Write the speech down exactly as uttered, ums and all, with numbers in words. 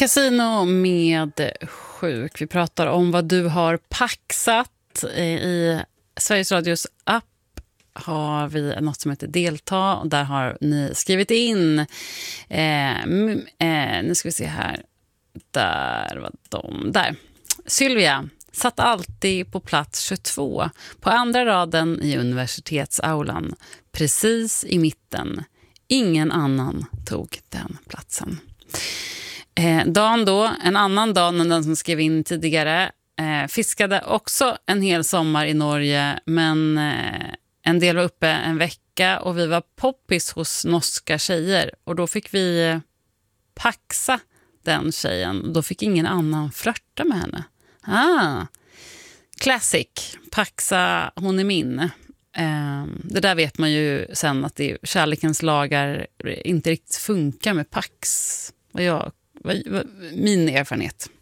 Casino med Sjuk. Vi pratar om vad du har paxat. I Sveriges Radios app har vi något som heter Delta. Och där har ni skrivit in. Eh, eh, nu ska vi se här. Där var de. Där. Sylvia satt alltid på plats tjugotvå. På andra raden i universitetsaulan. Precis i mitten. Ingen annan tog den platsen. Eh, Dan då, en annan Dan än den som skrev in tidigare, eh, fiskade också en hel sommar i Norge, men eh, en del var uppe en vecka och vi var poppis hos norska tjejer och då fick vi eh, paxa den tjejen. Då fick ingen annan flörta med henne. Ah, classic, paxa, hon är min. Eh, det där vet man ju sen att det, kärlekens lagar inte riktigt funkar med pax. Vad jag Min erfarenhet.